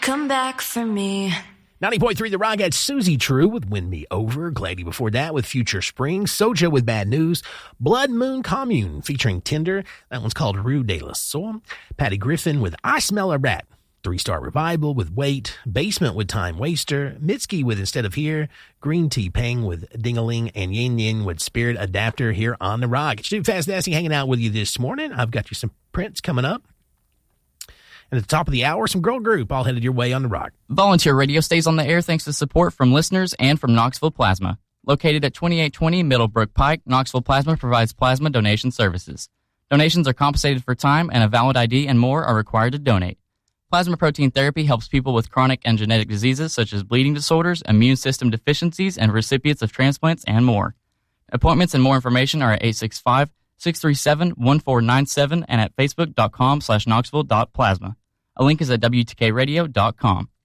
Come back for me. 90.3 The Rock had Susie True with Win Me Over. Glady before that with Future Spring. Soja with Bad News. Blood Moon Commune featuring Tinder. That one's called Rue de la Soul. Patty Griffin with I Smell a Rat. 3-Star Revival with Wait. Basement with Time Waster. Mitski with Instead of Here. Green Tea Pang with Dingaling. And Yin Yin with Spirit Adapter here on The Rock. It's Stu Fast Nasty hanging out with you this morning. I've got you some Prince coming up. And at the top of the hour, some girl group all headed your way on The Rock. Volunteer Radio stays on the air thanks to support from listeners and from Knoxville Plasma. Located at 2820 Middlebrook Pike, Knoxville Plasma provides plasma donation services. Donations are compensated for time, and a valid ID and more are required to donate. Plasma protein therapy helps people with chronic and genetic diseases such as bleeding disorders, immune system deficiencies, and recipients of transplants and more. Appointments and more information are at 865-637-1497 and at facebook.com/knoxville.plasma. A link is at WTKradio.com.